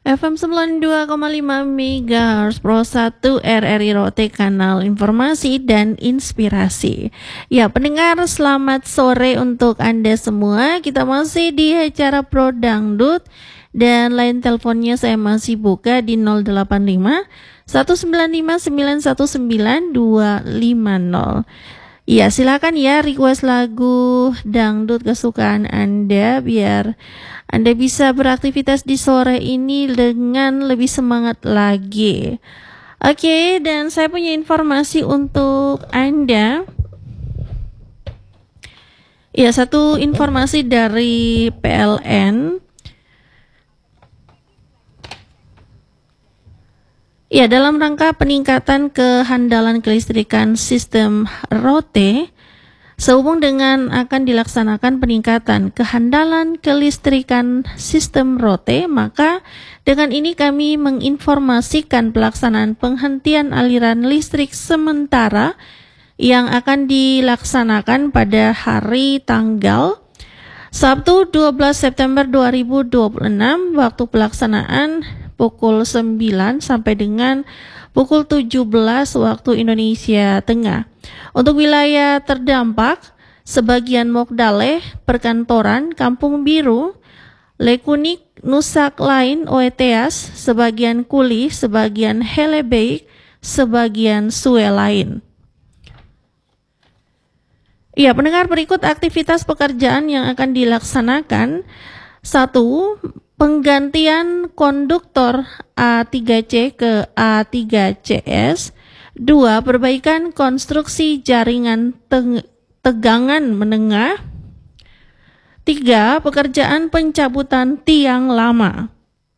FM 92,5 MHz Pro 1 RRI Rote, kanal informasi dan inspirasi. Ya, pendengar, selamat sore untuk Anda semua. Kita masih di acara Pro Dangdut dan line teleponnya saya masih buka di 085 195 919 250. Ya, silakan ya request lagu dangdut kesukaan Anda biar Anda bisa beraktivitas di sore ini dengan lebih semangat lagi. Oke, dan saya punya informasi untuk Anda. Ya, satu informasi dari PLN. Ya, dalam rangka peningkatan kehandalan kelistrikan sistem Rote, sehubung dengan akan dilaksanakan peningkatan kehandalan kelistrikan sistem Rote, maka dengan ini kami menginformasikan pelaksanaan penghentian aliran listrik sementara yang akan dilaksanakan pada hari tanggal Sabtu 12 September 2026, waktu pelaksanaan pukul 9 sampai dengan pukul 17 waktu Indonesia Tengah. Untuk wilayah terdampak, sebagian Mokdale, Perkantoran, Kampung Biru, Lekunik, Nusak Lain, Oeteas, sebagian Kuli, sebagian Helebeik, sebagian Sue Lain. Ya, pendengar, berikut aktivitas pekerjaan yang akan dilaksanakan. 1. Penggantian konduktor A3C ke A3CS. 2. Perbaikan konstruksi jaringan tegangan menengah. 3. Pekerjaan pencabutan tiang lama.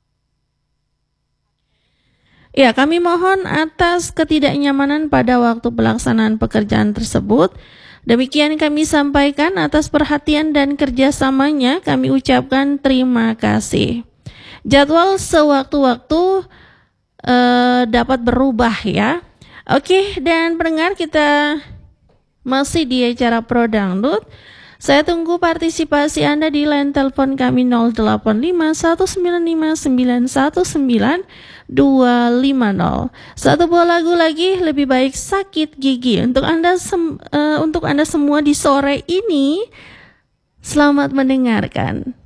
Ya, kami mohon atas ketidaknyamanan pada waktu pelaksanaan pekerjaan tersebut. Demikian kami sampaikan, atas perhatian dan kerjasamanya kami ucapkan terima kasih. Jadwal sewaktu-waktu dapat berubah ya. Oke, dan pendengar, kita masih di acara Pro Dangdut. Saya tunggu partisipasi Anda di line telepon kami 085 195 919 250. Satu buah lagu lagi, Lebih Baik Sakit Gigi, untuk Anda semua di sore ini. Selamat mendengarkan.